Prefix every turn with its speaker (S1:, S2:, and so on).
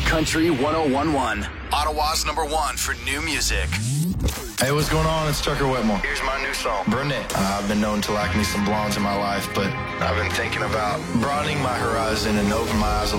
S1: Country 1011. Ottawa's #1 for new music.
S2: Hey, what's going on? It's Tucker Whitmore. Here's my new song, Brunette. I've been known to like me some blondes in my life, but I've been thinking about broadening my horizon and open my eyes a